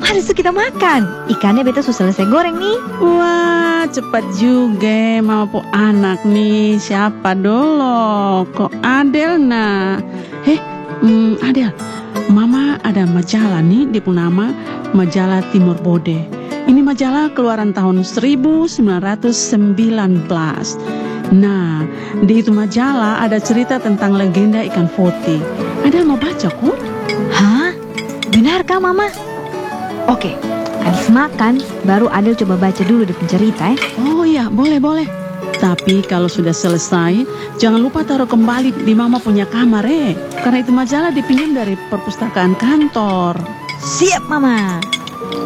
Harus kita makan. Ikannya beta sudah selesai goreng nih. Wah, cepat juga mama po anak nih. Siapa dulu? Kok Adel nah? Adel, mama ada majalah nih, dia punya nama Majalah Timur Bode. Ini majalah keluaran tahun 1919. Nah, di itu majalah ada cerita tentang legenda ikan poti. Adel mau baca kok? Hah? Benarkah mama? Oke, habis makan baru Adel coba baca dulu di pencerita ya. Oh iya, boleh. Tapi kalau sudah selesai, jangan lupa taruh kembali di mama punya kamar karena itu majalah dipinjam dari perpustakaan kantor. Siap mama.